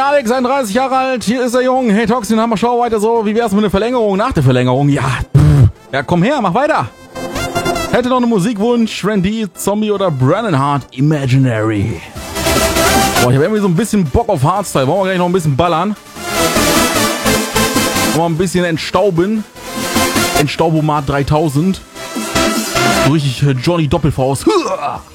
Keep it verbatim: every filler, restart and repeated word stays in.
Alex, einunddreißig Jahre alt, hier ist der Jung. Hey Toxin, haben wir Show weiter so. Wie wär's mit einer Verlängerung nach der Verlängerung? Ja, pff. Ja, komm her, mach weiter. Hätte noch einen Musikwunsch, Randy, Zombie oder Brennan Hart, Imaginary. Boah, ich habe irgendwie so ein bisschen Bock auf Hardstyle. Wollen wir gleich noch ein bisschen ballern? Wollen wir ein bisschen entstauben? Entstaubomat dreitausend. So richtig Johnny Doppelfaust.